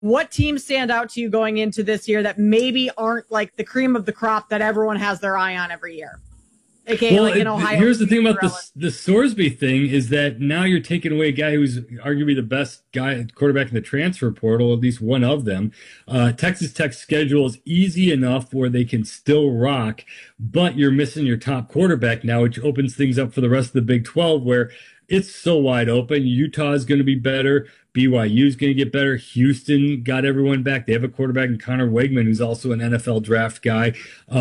what teams stand out to you going into this year that maybe aren't like the cream of the crop that everyone has their eye on every year? AKA Well, like in Ohio. here's the thing about the Sorsby thing is that now you're taking away a guy who's arguably the best guy quarterback in the transfer portal, at least one of them. Texas Tech's schedule is easy enough where they can still rock, but you're missing your top quarterback now, which opens things up for the rest of the Big 12, where it's so wide open. Utah is going to be better. BYU is going to get better. Houston got everyone back. They have a quarterback in Connor Wegman, who's also an NFL draft guy.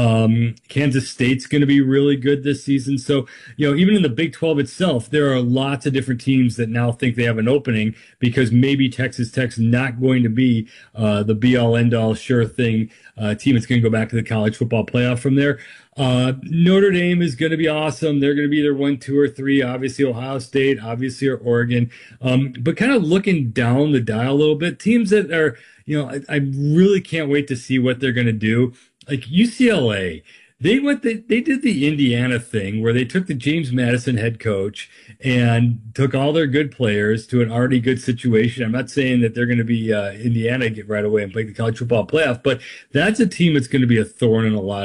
Kansas State's going to be really good this season. So, even in the Big 12 itself, there are lots of different teams that now think they have an opening because maybe Texas Tech's not going to be the be-all, end-all, sure thing team that's going to go back to the college football playoff from there. Notre Dame is going to be awesome. They're going to be either 1, 2, or 3. Obviously, Ohio State, obviously, or Oregon. But kind of looking down the dial a little bit, teams that are, I really can't wait to see what they're going to do. Like UCLA, they did the Indiana thing where they took the James Madison head coach and took all their good players to an already good situation. I'm not saying that they're going to be Indiana get right away and play the college football playoff, but that's a team that's going to be a thorn in a lot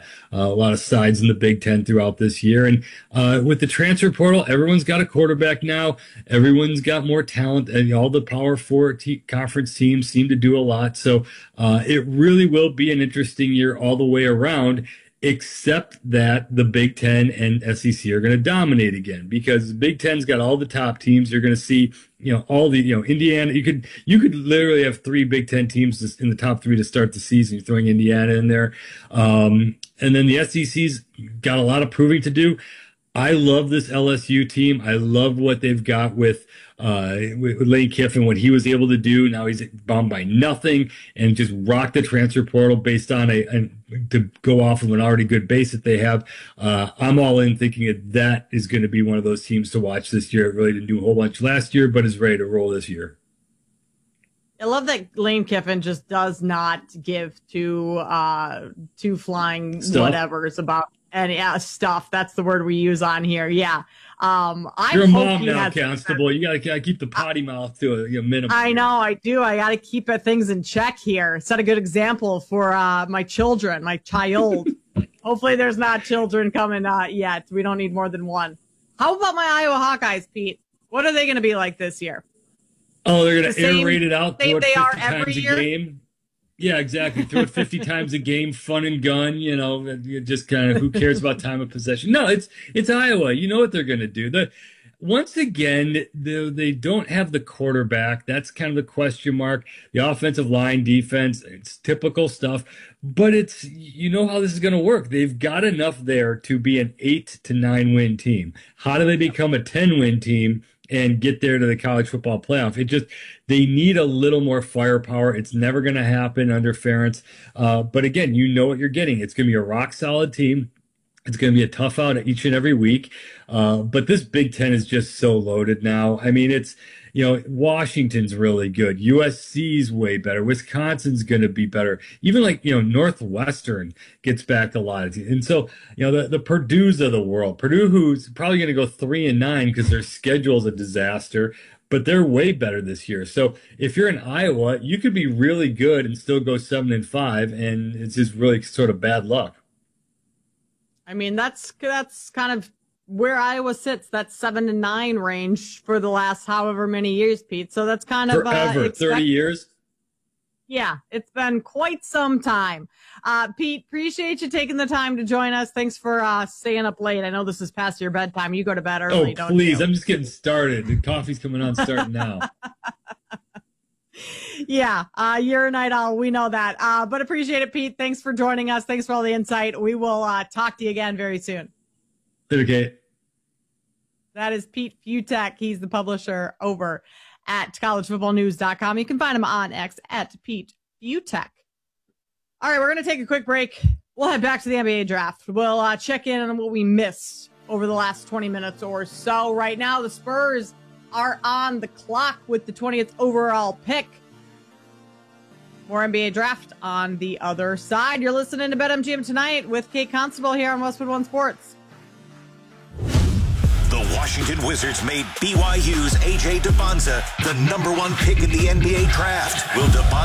of sides in the Big Ten throughout this year. And with the transfer portal, everyone's got a quarterback now. Everyone's got more talent, and all the Power Four conference teams seem to do a lot. So it really will be an interesting year all the way around, except that the Big Ten and SEC are going to dominate again because the Big Ten's got all the top teams. You're going to see, all the, Indiana. You could literally have 3 Big Ten teams in the top 3 to start the season. You're throwing Indiana in there, and then the SEC's got a lot of proving to do. I love this LSU team. I love what they've got with Lane Kiffin, what he was able to do. Now he's bound by nothing and just rock the transfer portal based on to go off of an already good base that they have. I'm all in thinking that is going to be one of those teams to watch this year. It really didn't do a whole bunch last year, but is ready to roll this year. I love that Lane Kiffin just does not give two flying whatevers about any stuff. That's the word we use on here. Yeah. You're a mom now, Constable. You gotta keep the potty mouth to a minimum. I know, I do. I gotta keep things in check here. Set a good example for my children, my child. Hopefully, there's not children coming yet. We don't need more than one. How about my Iowa Hawkeyes, Pete? What are they going to be like this year? Oh, they're going to aerate it out, throw it 50 are times a game. Yeah, exactly. Throw it 50 times a game, fun and gun, just kind of who cares about time of possession. No, it's Iowa. You know what they're going to do. Once again, they don't have the quarterback. That's kind of the question mark. The offensive line, defense, it's typical stuff. But it's, how this is going to work. They've got enough there to be an 8 to 9 win team. How do they become a 10-win team and get there to the college football playoff? They need a little more firepower. It's never going to happen under Ferentz. But again, you know what you're getting. It's going to be a rock solid team. It's going to be a tough out each and every week. But this Big Ten is just so loaded now. I mean, it's, Washington's really good. USC's way better. Wisconsin's going to be better. Even Northwestern gets back a lot. And so, the Purdue's of the world. Purdue, who's probably going to go 3-9 because their schedule's a disaster, but they're way better this year. So if you're in Iowa, you could be really good and still go 7-5, and it's just really sort of bad luck. I mean, that's kind of where Iowa sits, that 7-9 range for the last however many years, Pete. So that's kind of forever, 30 years. Yeah, it's been quite some time. Pete, appreciate you taking the time to join us. Thanks for staying up late. I know this is past your bedtime. You go to bed early, don't you? Oh, please. I'm just getting started. The coffee's coming on starting now. Yeah, you're a night owl. We know that. But appreciate it, Pete. Thanks for joining us. Thanks for all the insight. We will talk to you again very soon. Okay. That is Pete Fiutak. He's the publisher over at collegefootballnews.com. You can find him on X at Pete Fiutak. All right, we're going to take a quick break. We'll head back to the NBA draft. We'll check in on what we missed over the last 20 minutes or so. Right now, the Spurs are on the clock with the 20th overall pick. More NBA draft on the other side. You're listening to BetMGM Tonight with Kate Constable here on Westwood One Sports. The Washington Washington Wizards made BYU's A.J. Debonza the #1 pick in the NBA draft. Will Debonza